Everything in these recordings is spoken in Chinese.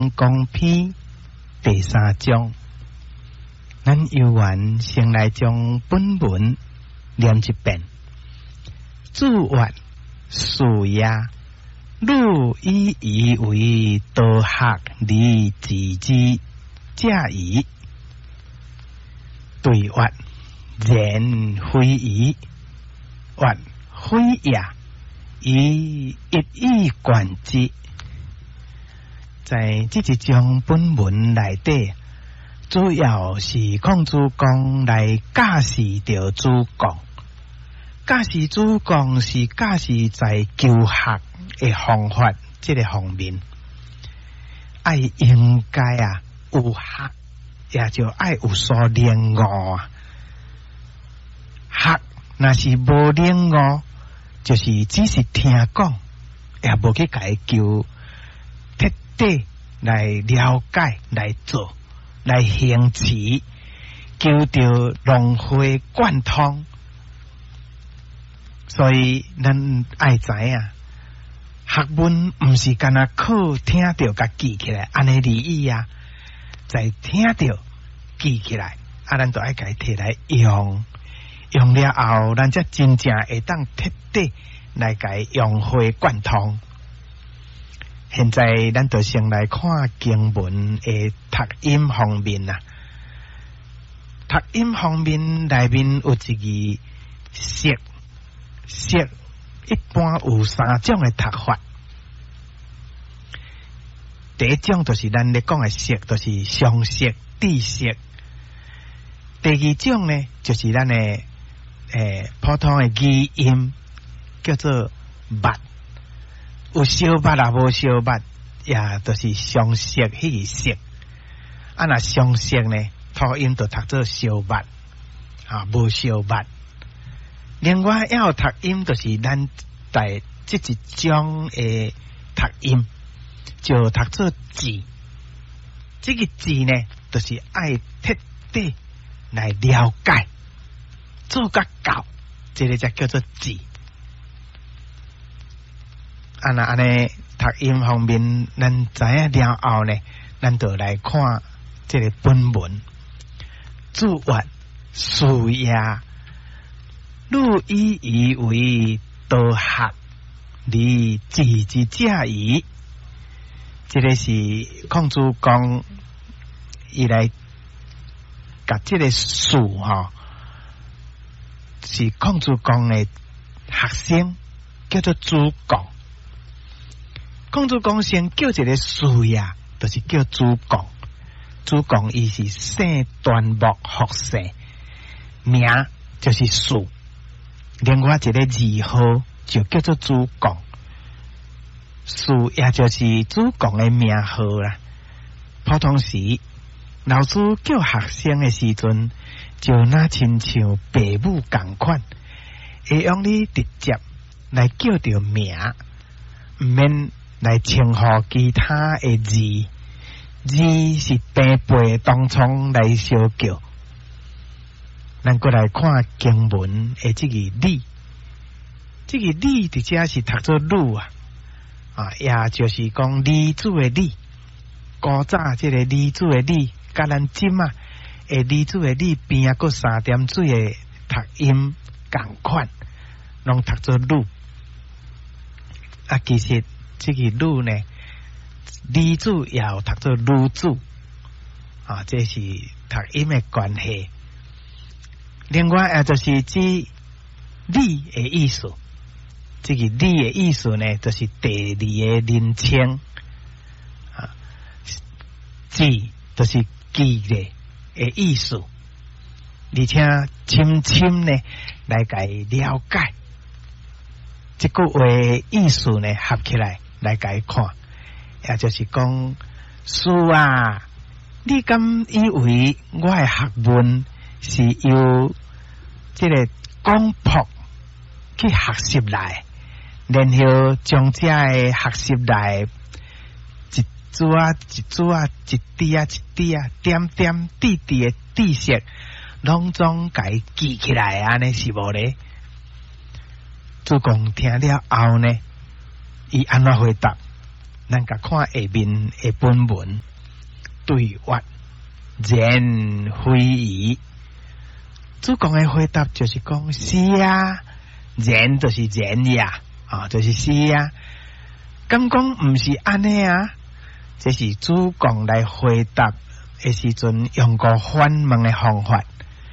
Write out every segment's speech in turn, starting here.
讲篇第3章，咱犹原先来将本文念一遍。主曰：是也，汝以夷为道学而治之，者矣。对曰：然非夷，曰非也，以一以贯之。在这一章本文内底，主要是孔子讲来教示着主讲，教示主讲是教示在求学的方法这个方面，爱应该有学，也就爱有所领悟啊。学若是无领悟，就是只是听讲，也无去解求。来了解，来做，来行持，求着融会贯通。所以咱爱知学问不是干那靠听着甲记起来，安尼而已啊。在听着记起来，咱就爱甲摕来用，用了后，咱才真正会当彻底来甲融会贯通。现在咱就先来看经文的读音方面读音方面内面有一个识，识一般有3种的读法。第一种就是咱咧讲的识，就是常识、知识。第二种呢，就是咱的普通的语音，叫做捌。有小捌也无小捌，也就是常识迄个识。若常识呢，读音就读做小捌，无小捌。另外还有读音，就是咱在这一种的读音，就读做字。这个字呢，就是爱彻底来了解，做甲到，这个才叫做字。安尼读音方面，咱知影了后呢，咱就来看这个本文。主曰：是也，汝以夷为道学而治之者矣。这个是孔子讲，伊来甲这个事是孔子讲的学生，叫做主讲。孔子讲先叫一个事呀，就是叫主讲。主讲伊是姓端木学士，名就是事。另外一个字号就叫做主讲，事也就是主讲的名号啦。普通时老师叫学生的时阵，就那亲像父母同款，会用你直接来叫着名，唔免来称呼其他的字，字是平辈当中来相叫。咱过来看经文的这个理，这个理伫遮是读做儒也就是讲理主的理。古早这个理主的理，甲咱今理主的理边啊，个3点水的读音同款，拢读做儒。其实这个儒呢，理主也有读做儒主这是读音的关系。另外也就是指理的意思，这个理的意思呢，就是第2个人称字就是记的意思，而且深深呢来解了解这个话的意思呢，合起来来解看，也就是讲，是你敢以为我的学问是由这个广博去学习来，然后将这个学习来一珠一珠一滴一滴点点滴滴的知识，拢总解记起来安尼是无咧？主公听了后呢，伊安怎回答？ 咱甲看下面的本文对话，然非矣。主讲的回答就是讲是啊，然就是然呀，就是是啊。咁讲唔是安尼啊，这是主讲来回答的时阵用个反问的方法。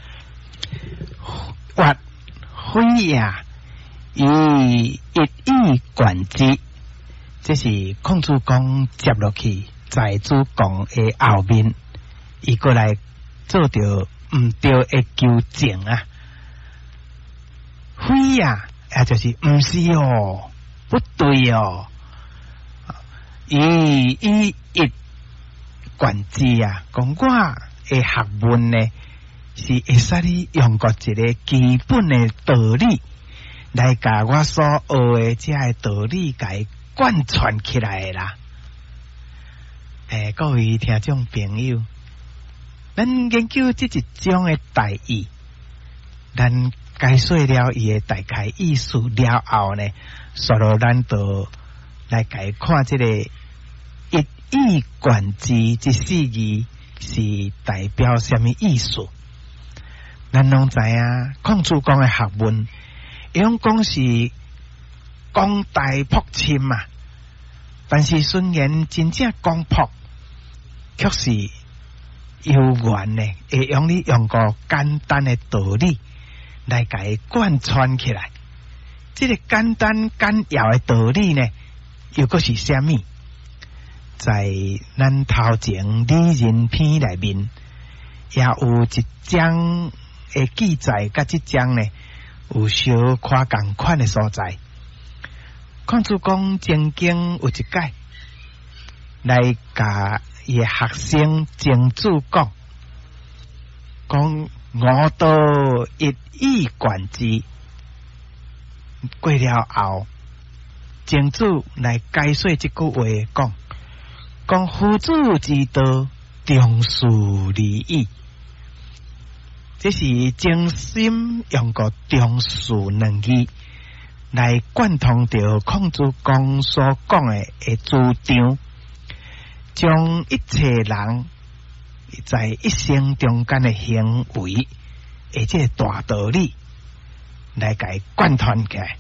或非呀，以一以贯之，这是控主讲接落去，在主讲的后面，伊过来做着唔对的纠正啊。非呀，也就是唔是哦，不对哦。以一贯之啊，讲我的学问呢，是会使你用过一个基本的道理来甲我所学的这个道理给贯穿起来啦。各位听众朋友，咱研究这一种的代意，咱解说了伊的大概意思了后呢，所以咱就来解看这个一以贯之这四字是代表什么意思。咱拢知啊，孔子讲的学问，用讲是广大博深嘛，但是虽然真正广博，却是有缘呢，会用你用个简单的道理来给贯穿起来。这个简单简要的道理呢，又个是什么？在咱头前理人篇里面，也有一章的记载，甲这章呢有小可共款的所在。孔子讲正经有一解，来甲伊学生曾子讲，我道一以贯之。过了后，曾子来解说这句话，讲夫子之道，重视礼义。这是精心用个重视两字来贯通着孔子讲所讲的主张，将一切人在一生中间的行为，而且大道理来给贯穿起来。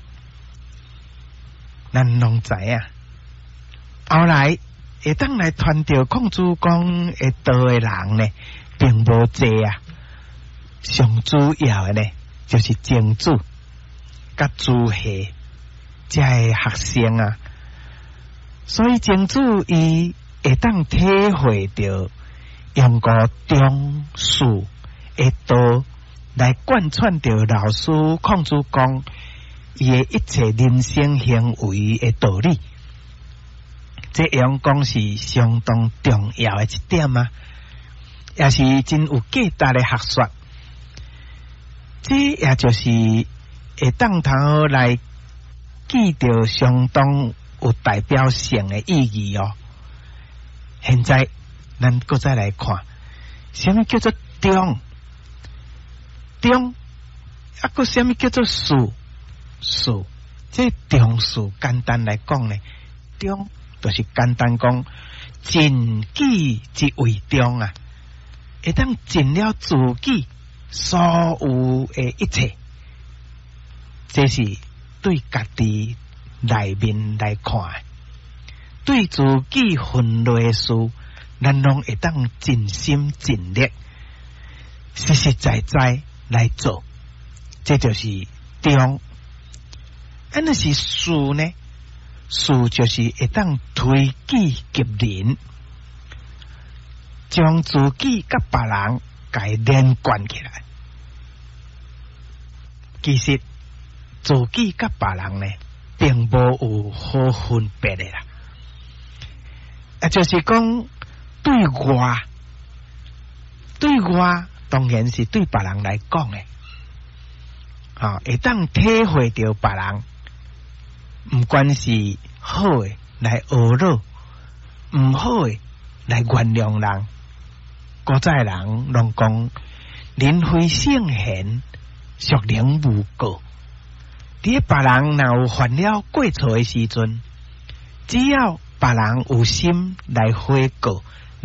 咱拢知啊，后来会当来传到孔子讲的道的人呢，并无多啊。上主要的呢，就是曾子甲朱熹这些学生啊，所以曾子伊会当体会到用个重视的道来贯穿着老师孔子讲伊的一切人生行为的道理。这样讲是相当重要的一点啊，也是真有价值的学说。这也就是会当头来记着相当有代表性的意义哦。现在咱搁再来看，什么叫做中？中啊，个什么叫做数？数这中数简单来讲呢，中就是简单讲尽己之为中啊，会当尽了自己所有的一切，这是对家己内面来看，对自己分内的事，咱拢会当尽心尽力，实实在在来做，这就是中。安那是数呢？数就是会当推己及人，将自己甲别人给连贯起来。其实自己甲别人呢，并无有好分别的啦。就是讲对外当然是对别人来讲的，会当体会到别人，唔管是好的来学乐，唔好的来原谅人。古早人拢讲人非圣贤，孰能无过？伫别人若有犯了过错的时阵，只要别人有心来悔过，